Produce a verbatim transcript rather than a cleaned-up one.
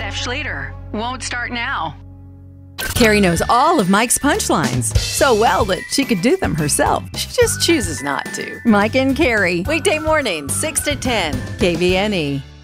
Steph Schlueter. Won't start now. Carrie knows all of Mike's punchlines so well that she could do them herself. She just chooses not to. Mike and Carrie. Weekday mornings, six to ten. K V N E.